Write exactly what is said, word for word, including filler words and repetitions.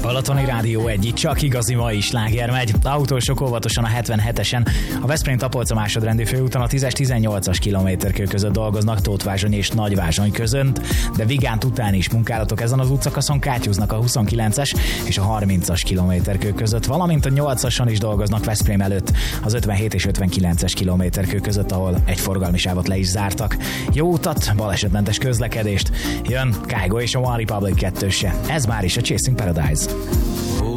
Balatoni Rádió egy, csak igazi mai sláger megy. Autósok óvatosan a hetvenhetesen. A Veszprém-Tapolca másodrendű főúton a tízes tizennyolcas kilométerkő között dolgoznak Tóthvázsony és Nagyvázsony között, de Vigánt után is munkálatok ezen az útszakaszon kátyúznak a huszonkilences és a harmincas kilométerkő között, valamint a nyolcason is dolgoznak Veszprém előtt az ötvenhét és ötvenkilences kilométerkő között, ahol egy forgalmi sávot le is zártak. Jó utat, balesetmentes közlekedést. Jön Kygo és a One Republic kettőse. Ez már is a Chasing Paradise.